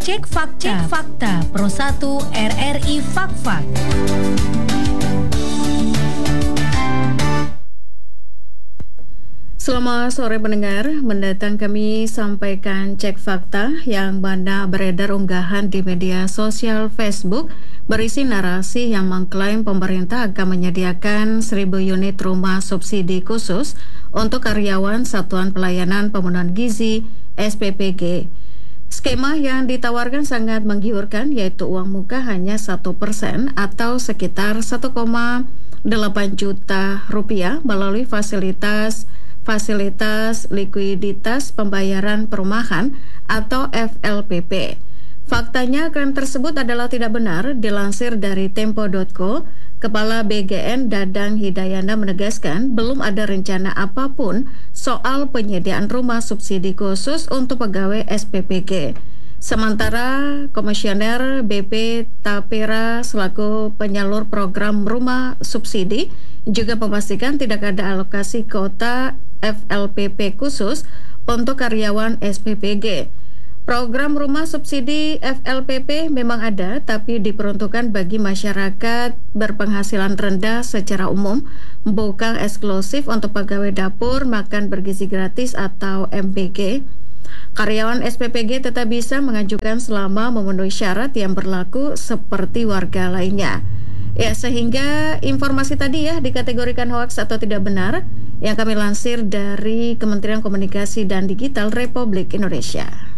Cek Fakta Pro 1 RRI Fak. Selamat sore pendengar, mendatang kami sampaikan cek fakta yang mana beredar unggahan di media sosial Facebook berisi narasi yang mengklaim pemerintah akan menyediakan 1.000 unit rumah subsidi khusus untuk karyawan Satuan Pelayanan Pemenuhan Gizi SPPG. Skema yang ditawarkan sangat menggiurkan, yaitu uang muka hanya 1% atau sekitar 1,8 juta rupiah melalui fasilitas likuiditas pembayaran perumahan atau FLPP. Faktanya klaim tersebut adalah tidak benar. Dilansir dari Tempo.co, Kepala BGN Dadang Hidayana menegaskan belum ada rencana apapun soal penyediaan rumah subsidi khusus untuk pegawai SPPG. Sementara Komisioner BP Tapera selaku penyalur program rumah subsidi juga memastikan tidak ada alokasi kuota FLPP khusus untuk karyawan SPPG. Program rumah subsidi FLPP memang ada, tapi diperuntukkan bagi masyarakat berpenghasilan rendah secara umum, bukan eksklusif untuk pegawai dapur makan bergizi gratis atau MBG. Karyawan SPPG tetap bisa mengajukan selama memenuhi syarat yang berlaku seperti warga lainnya. Ya, sehingga informasi tadi dikategorikan hoaks atau tidak benar yang kami lansir dari Kementerian Komunikasi dan Digital Republik Indonesia.